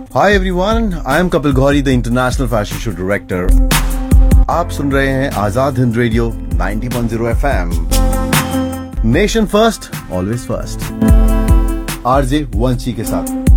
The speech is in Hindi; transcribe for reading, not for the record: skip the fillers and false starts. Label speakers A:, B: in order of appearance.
A: Hi everyone, I am Kapil Gauri, the international fashion show director. आप सुन रहे हैं Azad Hind radio 90.0 FM। Nation first, always first. RJ वंशी के साथ।